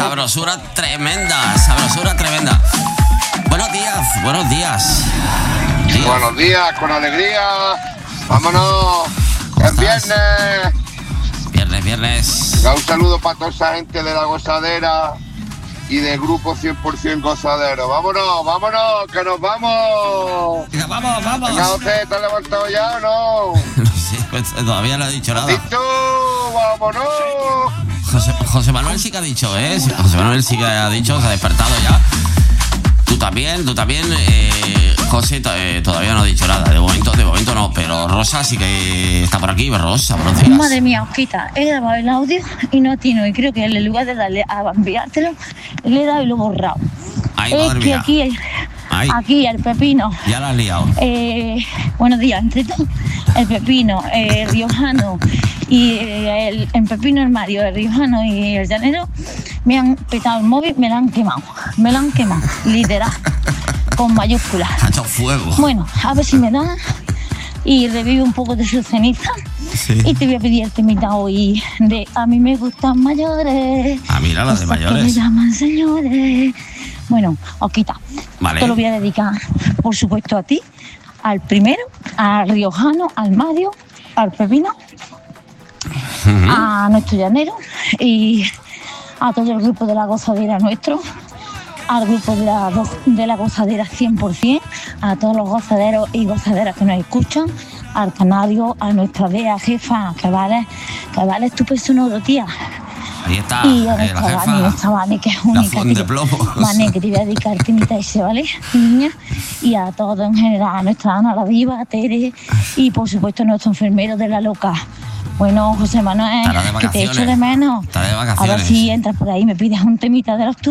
Sabrosura tremenda, sabrosura tremenda. Buenos días, buenos días. Buenos días, con alegría. Vámonos. Es viernes. Viernes. Un saludo para toda esa gente de la gozadera y del grupo 100% gozadero. Vámonos, que nos vamos. Venga, vamos. Venga, José, ¿te has levantado ya o no? No sé, pues, todavía no he dicho nada. ¡Listo! ¡Vámonos! José Manuel sí que ha dicho, ¿eh? José Manuel sí que ha dicho, se ha despertado ya. Tú también, José todavía no ha dicho nada. De momento no, pero Rosa sí que está por aquí. Rosa, buenos días. Madre mía, Osquita, he grabado el audio y no tiene, y creo que en lugar de darle a enviártelo, le he dado y lo he borrado. Ay, Es madre que mía. aquí el pepino. Ya la has liado. Buenos días, entre todos, el pepino, el riojano y el pepino, el Mario, el riojano y el llanero me han petado el móvil, me lo han quemado, literal, con mayúsculas. Ha hecho fuego. Bueno, a ver si me da y revive un poco de su ceniza. Sí. Y te voy a pedir el temita hoy de A mí me gustan mayores. Ah, mira, las de Esas que mayores. me llaman señores. Bueno, Osquita, Vale. te lo voy a dedicar, por supuesto, a ti, al primero, al riojano, al Mario, al pepino, a nuestro llanero y a todo el grupo de la gozadera nuestro, al grupo de la gozadera 100%, a todos los gozaderos y gozaderas que nos escuchan, al canario, a nuestra Bea jefa, que vale tu personero, tía. Ahí está, Y a la jefa. nuestra Vane, que es única. Fon de plomo. Vane, que te voy a dedicar el temita ese, ¿vale, niña? Y a todos en general, a nuestra Ana, la Diva, a Tere y por supuesto a nuestro enfermero de la loca. Bueno, José Manuel, Estará de que te echo vacaciones. de menos. Está de A ver vacaciones. si entras por ahí y me pides un temita de los tuyos.